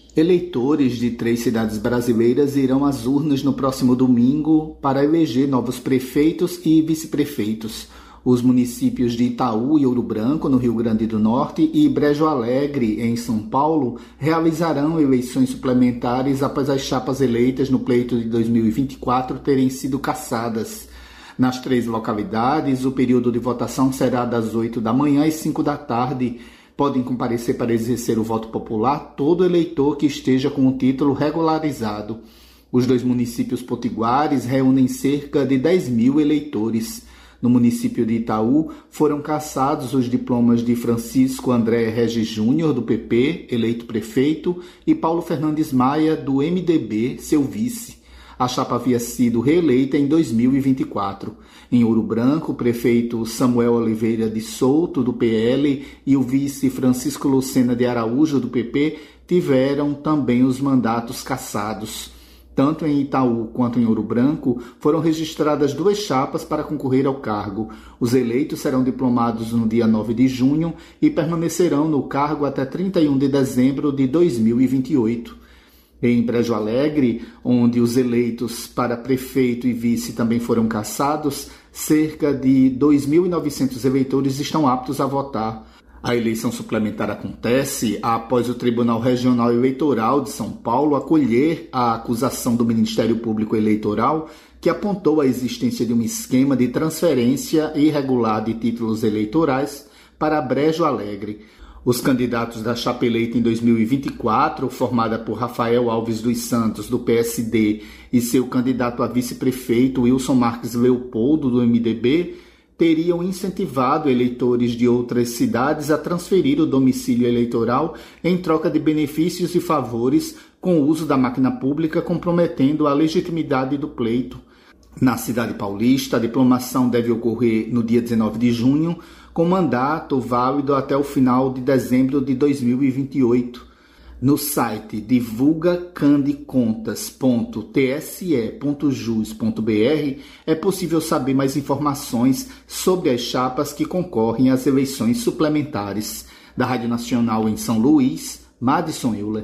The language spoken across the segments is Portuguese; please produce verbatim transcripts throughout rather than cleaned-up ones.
Eleitores de três cidades brasileiras irão às urnas no próximo domingo para eleger novos prefeitos e vice-prefeitos. Os municípios de Itaú e Ouro Branco, no Rio Grande do Norte, e Brejo Alegre, em São Paulo, realizarão eleições suplementares após as chapas eleitas no pleito de dois mil e vinte e quatro terem sido cassadas. Nas três localidades, o período de votação será das oito da manhã às cinco da tarde. Podem comparecer para exercer o voto popular todo eleitor que esteja com o título regularizado. Os dois municípios potiguares reúnem cerca de dez mil eleitores. No município de Itaú, foram cassados os diplomas de Francisco André Regis Júnior, do P P, eleito prefeito, e Paulo Fernandes Maia, do M D B, seu vice. A chapa havia sido reeleita em dois mil e vinte e quatro. Em Ouro Branco, o prefeito Samuel Oliveira de Souto, do P L, e o vice Francisco Lucena de Araújo, do P P, tiveram também os mandatos cassados. Tanto em Itaú quanto em Ouro Branco, foram registradas duas chapas para concorrer ao cargo. Os eleitos serão diplomados no dia nove de junho e permanecerão no cargo até trinta e um de dezembro de dois mil e vinte e oito. Em Brejo Alegre, onde os eleitos para prefeito e vice também foram cassados, cerca de dois mil e novecentos eleitores estão aptos a votar. A eleição suplementar acontece após o Tribunal Regional Eleitoral de São Paulo acolher a acusação do Ministério Público Eleitoral, que apontou a existência de um esquema de transferência irregular de títulos eleitorais para Brejo Alegre. Os candidatos da chapa eleita em dois mil e vinte e quatro, formada por Rafael Alves dos Santos, do P S D, e seu candidato a vice-prefeito, Wilson Marques Leopoldo, do M D B, teriam incentivado eleitores de outras cidades a transferir o domicílio eleitoral em troca de benefícios e favores com o uso da máquina pública, comprometendo a legitimidade do pleito. Na cidade paulista, a diplomação deve ocorrer no dia dezenove de junho, com mandato válido até o final de dezembro de dois mil e vinte e oito. No site divulga cande contas ponto t s e ponto jus ponto b r é possível saber mais informações sobre as chapas que concorrem às eleições suplementares. Da Rádio Nacional em São Luís, Madison Euler.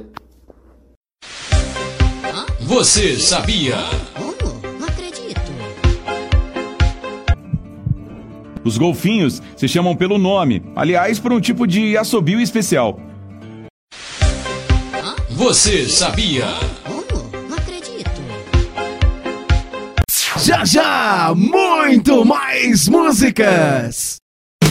Você sabia? Oh, não acredito. Os golfinhos se chamam pelo nome, aliás, por um tipo de assobio especial. Você sabia? Oh, não acredito. Já já, muito mais músicas!